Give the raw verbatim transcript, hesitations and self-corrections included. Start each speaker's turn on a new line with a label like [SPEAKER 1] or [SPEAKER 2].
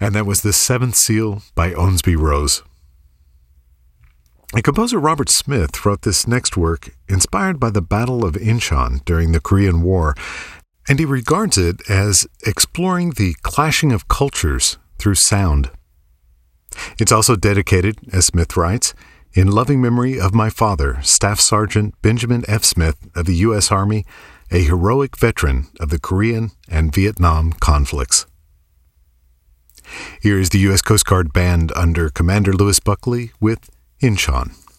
[SPEAKER 1] And that was The Seventh Seal by Owensby Rose. And composer Robert Smith wrote this next work inspired by the Battle of Incheon during the Korean War, and he regards it as exploring the clashing of cultures through sound. It's also dedicated, as Smith writes, in loving memory of my father, Staff Sergeant Benjamin F. Smith of the U S Army, a heroic veteran of the Korean and Vietnam conflicts. Here is the U S Coast Guard Band under Commander Louis Buckley with Incheon.